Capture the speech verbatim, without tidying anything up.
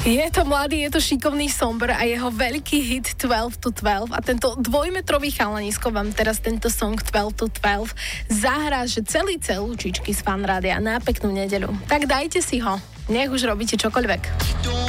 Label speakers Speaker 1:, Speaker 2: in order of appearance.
Speaker 1: Je to mladý, je to šikovný Somber a jeho veľký hit twelve to twelve a tento dvojmetrový chalanisko vám teraz tento song twelve to twelve zahrá, že celý celúčičky z Fan Rádia na peknú nedeľu. Tak dajte si ho, nech už robíte čokoľvek.